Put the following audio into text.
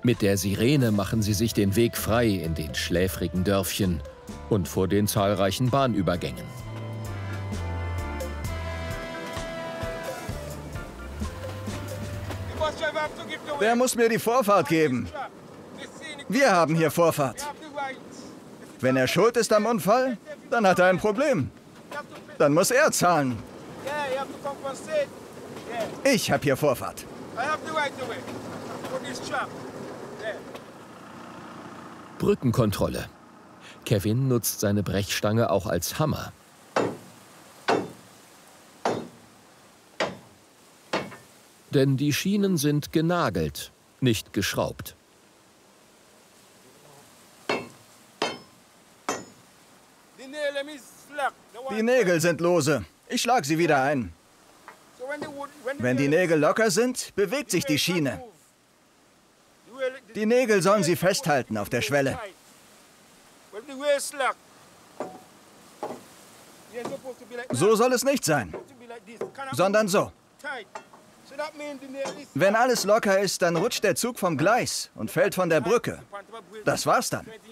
Mit der Sirene machen sie sich den Weg frei in den schläfrigen Dörfchen und vor den zahlreichen Bahnübergängen. Der muss mir die Vorfahrt geben. Wir haben hier Vorfahrt. Wenn er schuld ist am Unfall, dann hat er ein Problem. Dann muss er zahlen. Ich habe hier Vorfahrt. Brückenkontrolle. Kevin nutzt seine Brechstange auch als Hammer. Denn die Schienen sind genagelt, nicht geschraubt. Die Nägel sind lose. Ich schlage sie wieder ein. Wenn die Nägel locker sind, bewegt sich die Schiene. Die Nägel sollen sie festhalten auf der Schwelle. So soll es nicht sein, sondern so. Wenn alles locker ist, dann rutscht der Zug vom Gleis und fällt von der Brücke. Das war's dann.